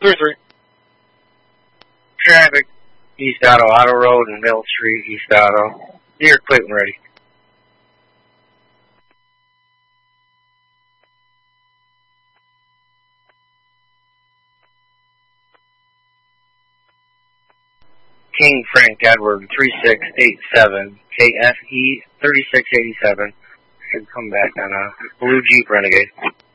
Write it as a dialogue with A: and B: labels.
A: 3-3. Traffic, East Auto Road and Mill Street, East Auto. Dear Clayton ready. King Frank Edward 3687 KFE 3687. Should come back on a blue Jeep Renegade.